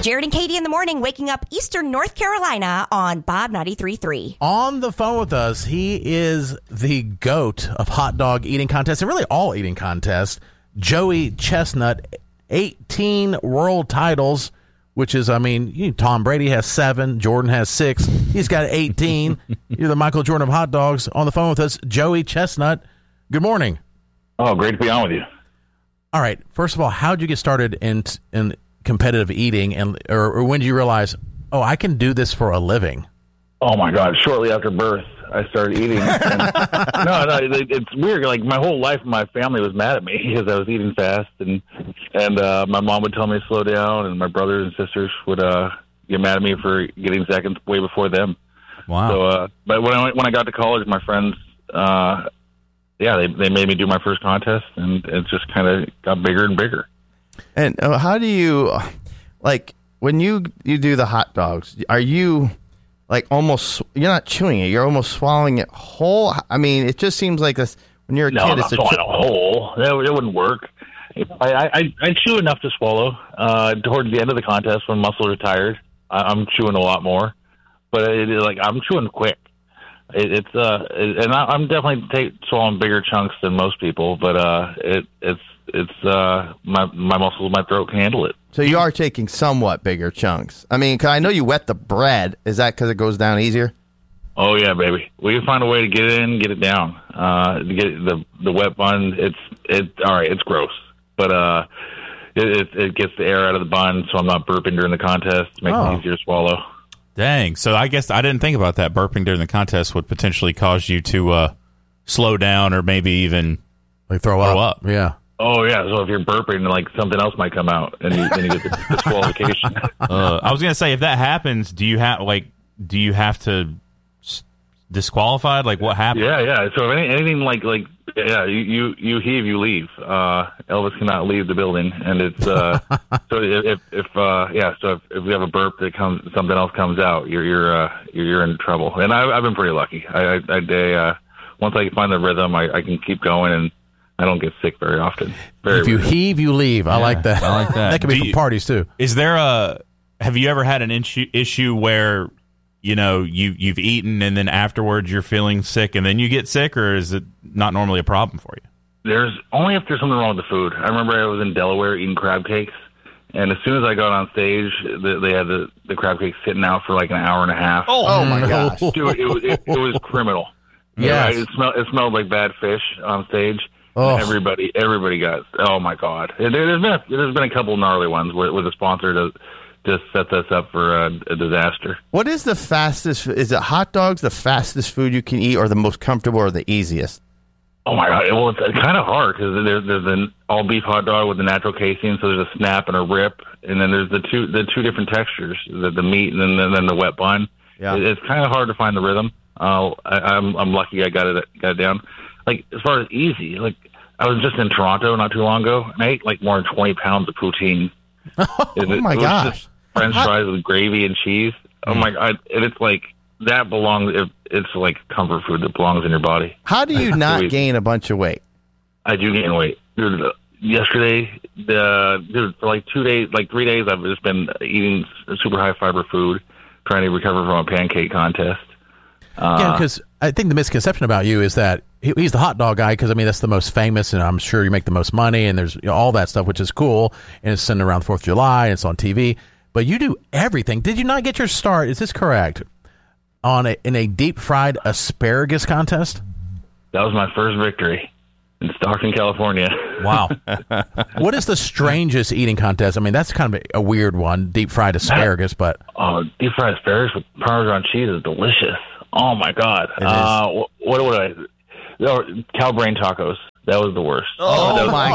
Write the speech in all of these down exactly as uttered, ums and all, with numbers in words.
Jared and Katie in the morning, waking up Eastern North Carolina on Bob ninety-three point three. On the phone with us, he is the GOAT of hot dog eating contests, and really all eating contests, Joey Chestnut, eighteen world titles, which is, I mean, you know, Tom Brady has seven, Jordan has six, he's got eighteen. You're the Michael Jordan of hot dogs. On the phone with us, Joey Chestnut. Good morning. Oh, great to be on with you. All right, first of all, how did you get started in in competitive eating, and or, or when did you realize, oh, I can do this for a living? Oh my God! Shortly after birth, I started eating. And, no, no, it, it's weird. Like my whole life, my family was mad at me because I was eating fast, and and uh, my mom would tell me to slow down, and my brothers and sisters would uh, get mad at me for getting seconds way before them. Wow! So, uh, but when I when I got to college, my friends, uh, yeah, they they made me do my first contest, and it just kind of got bigger and bigger. And uh, how do you, like, when you you do the hot dogs, are you, like, almost, you're not chewing it, you're almost swallowing it whole? I mean, it just seems like this, when you're a no, kid, I'm it's not a... swallowing a whole. It, it wouldn't work. I, I, I chew enough to swallow. Uh, towards the end of the contest, when muscles are tired, I, I'm chewing a lot more. But, it, it, like, I'm chewing quick. It, it's, uh, it, and I, I'm definitely take, swallowing bigger chunks than most people, but uh, it, it's, It's uh my my muscles, my throat can handle it. So you are taking somewhat bigger chunks. I mean, 'cause I know you wet the bread. Is that because it goes down easier? Oh yeah, baby. We can find a way to get it in, get it down. Uh, to get the the wet bun. It's it all right. It's gross, but uh, it, it it gets the air out of the bun, so I'm not burping during the contest. Makes Oh. it easier to swallow. Dang. So I guess I didn't think about that. Burping during the contest would potentially cause you to uh, slow down or maybe even Like throw, throw up. up. Yeah. Oh yeah. So if you're burping, like something else might come out, and you, then you get the disqualification. Uh, I was gonna say, if that happens, do you have like do you have to s- disqualified? Like what happens? Yeah, yeah. So if any, anything like like yeah, you, you you heave, you leave. Uh, Elvis cannot leave the building, and it's uh, so if if uh, yeah, so if, if we have a burp that comes, something else comes out, you're you're uh, you're, you're in trouble. And I, I've been pretty lucky. I I, I they, uh, once I find the rhythm, I, I can keep going, and I don't get sick very often. Very If you rarely. heave, you leave. I Yeah, like that. I like that. That could be Do for you- parties too. Is there a? Have you ever had an issue issue where you know you you've eaten and then afterwards you're feeling sick and then you get sick, or is it not normally a problem for you? There's only if there's something wrong with the food. I remember I was in Delaware eating crab cakes, and as soon as I got on stage, the, they had the, the crab cakes sitting out for like an hour and a half. Oh, my gosh. Dude, it, was- it, it was criminal. Yes. Yeah, it smelled it smelled like bad fish on stage. Oh. Everybody, everybody got. Oh my God! There, there's been a, there's been a couple gnarly ones where, where the sponsor does, just sets us up for a, a disaster. What is the fastest? Is it hot dogs the fastest food you can eat, or the most comfortable, or the easiest? Oh my God! Well, it's kind of hard because there's there's an all beef hot dog with the natural casing, so there's a snap and a rip, and then there's the two the two different textures, the, the meat and then and then the wet bun. Yeah. It, it's kind of hard to find the rhythm. Uh, I, I'm I'm lucky I got it got it down. Like as far as easy, like I was just in Toronto not too long ago, and I ate like more than twenty pounds of poutine. Oh, It- my it was gosh. just French fries with gravy and cheese. Oh my God! And it's like that belongs. It, it's like comfort food that belongs in your body. How do you not gain a bunch of weight? I do gain weight. Dude, uh, yesterday, the dude, for like two days, like three days, I've just been eating super high fiber food, trying to recover from a pancake contest. Uh, Yeah, because I think the misconception about you is that he, he's the hot dog guy because, I mean, that's the most famous, and I'm sure you make the most money, and there's you know, all that stuff, which is cool, and it's sent around the fourth of July, and it's on T V. But you do everything. Did you not get your start, is this correct, on a, in a deep-fried asparagus contest? that was my first victory in Stockton, California. Wow. What is the strangest eating contest? I mean, that's kind of a, a weird one, deep-fried asparagus, but... Oh, deep fried asparagus with Parmesan cheese is delicious. Oh my God! It Uh, wh- what would I? Oh, cow brain tacos. That was the worst. Oh, That was- my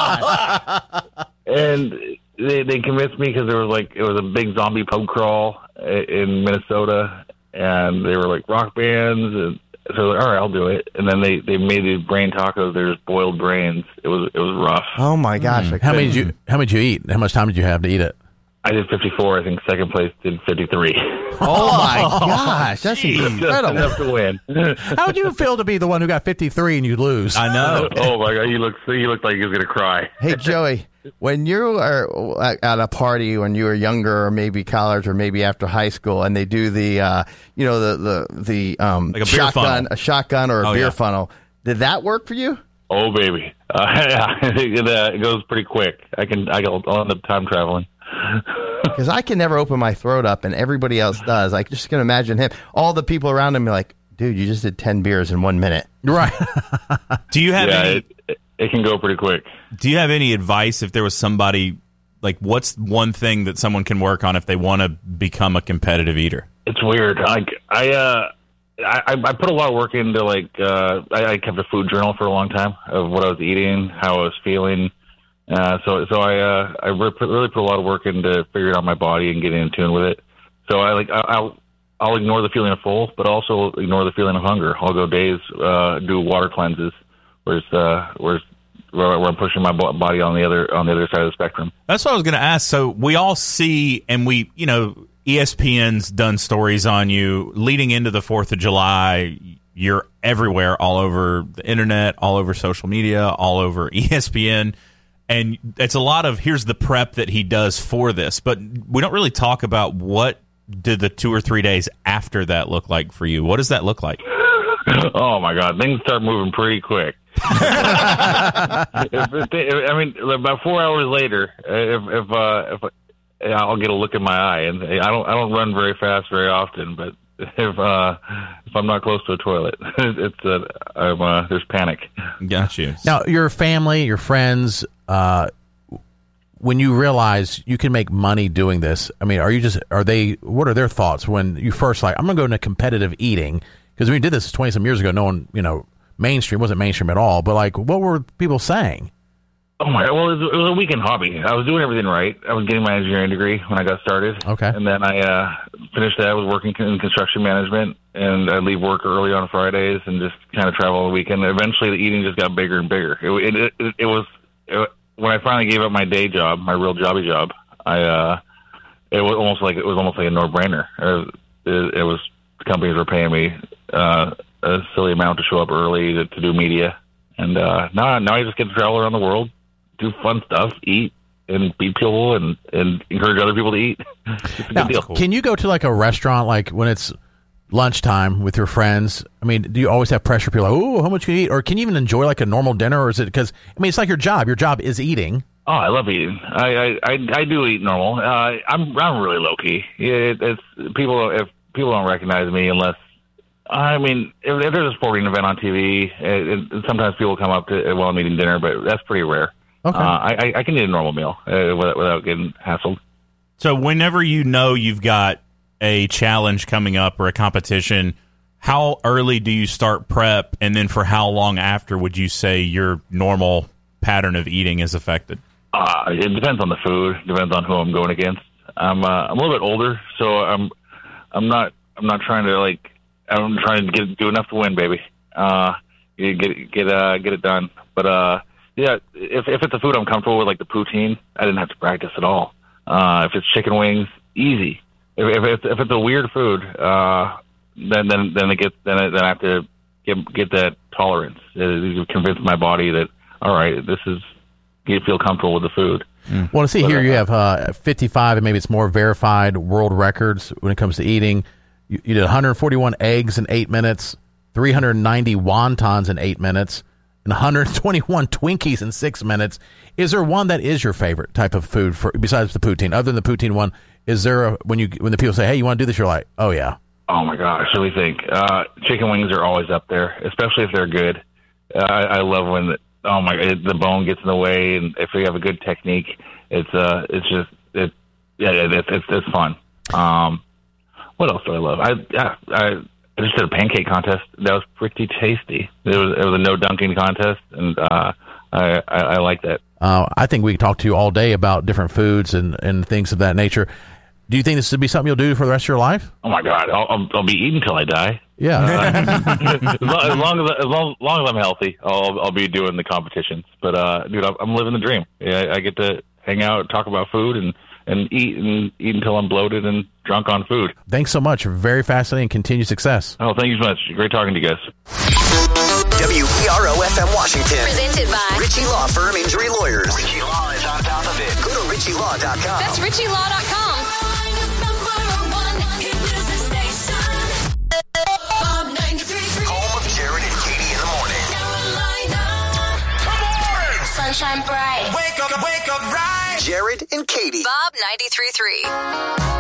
God. And they they convinced me because there was like it was a big zombie pub crawl i- in Minnesota, and they were like rock bands, and so I was like, all right, I'll do it. And then they, they made these brain tacos. They're just boiled brains. It was it was rough. Oh, my gosh. I How many couldn't- did you How many did you eat? How much time did you have to eat it? I did fifty-four. I think second place did fifty-three. Oh my gosh, that's Just incredible. enough to win. How would you feel to be the one who got fifty-three and you lose? I know. Oh my god, you look you look like he was gonna cry. Hey, Joey, when you are at- at a party when you were younger, or maybe college, or maybe after high school, and they do the, uh, you know, the the the um, Like a beer shotgun, funnel. a shotgun or a Oh, beer yeah. funnel, did that work for you? Oh baby, uh, yeah, it, uh, it goes pretty quick. I can I can I'll end up time traveling. Because I can never open my throat up, and everybody else does. I just can imagine him. All the people around him are like, dude, you just did ten beers in one minute. Right. Do you have Yeah, any? it, it, it can go pretty quick. Do you have any advice if there was somebody like what's one thing that someone can work on if they want to become a competitive eater? It's weird. Like I, uh, I, I put a lot of work into like uh, I, I kept a food journal for a long time of what I was eating, how I was feeling. Uh, so, so I, uh, I re- put, really put a lot of work into figuring out my body and getting in tune with it. So I like, I, I'll, I'll ignore the feeling of full, but also ignore the feeling of hunger. I'll go days, uh, do water cleanses, where's, uh, where's, where, where I'm pushing my bo- body on the other, on the other side of the spectrum. That's what I was going to ask. So we all see, and we, you know, E S P N's done stories on you leading into the fourth of July. You're everywhere, all over the internet, all over social media, all over E S P N. And it's a lot of here's the prep that he does for this, but we don't really talk about what did the two or three days after that look like for you. What does that look like? Oh my God, things start moving pretty quick. if, if, I mean, about four hours later, if if, uh, if I'll get a look in my eye, and I don't I don't run very fast very often, but if uh, if I'm not close to a toilet, it's uh, I'm, uh, there's panic. Got you. Now, your family, your friends, uh, when you realize you can make money doing this, I mean, are you just, are they, what are their thoughts when you first like, I'm going to go into competitive eating? Because when we did this twenty some years ago, no one, you know, mainstream, wasn't mainstream at all, but like, what were people saying? Oh my! Well, it was, it was a weekend hobby. I was doing everything right. I was getting my engineering degree when I got started. Okay. And then I uh, finished that. I was working in construction management, and I'd leave work early on Fridays and just kind of travel all the weekend. Eventually, the eating just got bigger and bigger. It, it, it, it was it, when I finally gave up my day job, my real jobby job. I uh, it was almost like it was almost like a no brainer. It, it was the companies were paying me uh, a silly amount to show up early to, to do media, and uh, now now I just get to travel around the world, do fun stuff, eat, and be people, and, and encourage other people to eat. It's a good Now, deal. can you go to like a restaurant, like when it's lunchtime with your friends? I mean, do you always have pressure? People like, oh, how much can you eat? Or can you even enjoy like a normal dinner? Or is it because, I mean, it's like your job. Your job is eating. Oh, I love eating. I I, I, I do eat normal. Uh, I'm I'm really low key. It, it's people if people don't recognize me unless. I mean, if, if there's a sporting event on T V, it, it, sometimes people come up to while I'm eating dinner, but that's pretty rare. Okay. Uh, I, I can eat a normal meal uh, without, without getting hassled. So whenever you know you've got a challenge coming up or a competition, how early do you start prep? And then for how long after would you say your normal pattern of eating is affected? Uh, it depends on the food. Depends on who I'm going against. I'm uh, I'm a little bit older, so I'm I'm not I'm not trying to like I'm trying to get do enough to win, baby. Uh, get get get uh get it done. But uh, yeah, if if it's a food I'm comfortable with, like the poutine, I didn't have to practice at all. Uh, if it's chicken wings, easy. If if it's, if it's a weird food, uh, then then then it gets then I, then I have to get get that tolerance. Uh, convince my body that all right, this is. You feel comfortable with the food. Well, to see here, you have uh, fifty-five, and maybe it's more verified world records when it comes to eating. You, you did one hundred forty-one eggs in eight minutes, three hundred ninety wontons in eight minutes, and one hundred twenty-one Twinkies in six minutes. Is there one that is your favorite type of food for besides the poutine? Other than the poutine one, is there a, when you when the people say, "Hey, you want to do this?" You're like, "Oh yeah." Oh my gosh, what do you think? Uh, chicken wings are always up there, especially if they're good. Uh, I, I love when the, oh my, it, the bone gets in the way, and if you have a good technique, it's uh, it's just it, yeah, it, it's it's it's fun. Um, what else do I love? I yeah, I, I just did a pancake contest. That was pretty tasty. It was it was a no dunking contest, and uh, I, I I like that. Uh, I think we can talk to you all day about different foods and, and things of that nature. Do you think this would be something you'll do for the rest of your life? Oh my God, I'll I'll, I'll be eating till I die. Yeah. as, long, as long as as long, long as I'm healthy, I'll I'll be doing the competitions. But uh, dude, I'm, I'm living the dream. Yeah, I get to hang out, talk about food, and, and eat and eat until I'm bloated and drunk on food. Thanks so much. Very fascinating. Continued success. Oh, thank you so much. Great talking to you guys. W E R O F M Washington. Presented by Ritchie Law Firm Injury Lawyers. Ritchie Law is on top of it. Go to ritchie law dot com. That's ritchie law dot com. Home of Jared and Katie in the morning. Sunshine bright. Wake up, wake up, right. Jared and Katie. Bob ninety-three point three.